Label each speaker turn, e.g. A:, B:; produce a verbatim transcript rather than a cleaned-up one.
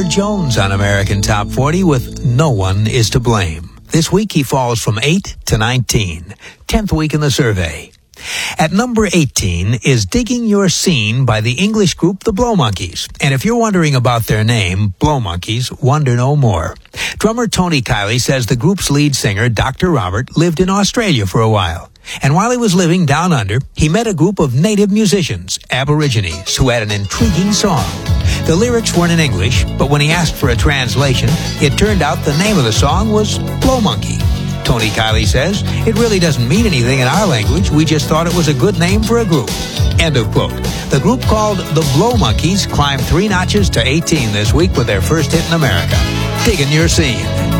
A: Robert Jones on American Top forty with No One Is to Blame. This week he falls from eight to nineteen, tenth week in the survey. At number eighteen is Digging Your Scene by the English group The Blow Monkeys. And if you're wondering about their name, Blow Monkeys, wonder no more. Drummer Tony Kiley says the group's lead singer, Doctor Robert, lived in Australia for a while. And while he was living down under, he met a group of native musicians, Aborigines, who had an intriguing song. The lyrics weren't in English, but when he asked for a translation, it turned out the name of the song was Blow Monkey. Tony Kiley says, it really doesn't mean anything in our language. We just thought it was a good name for a group. End of quote. The group called The Blow Monkeys climbed three notches to eighteen this week with their first hit in America, Digging Your Scene.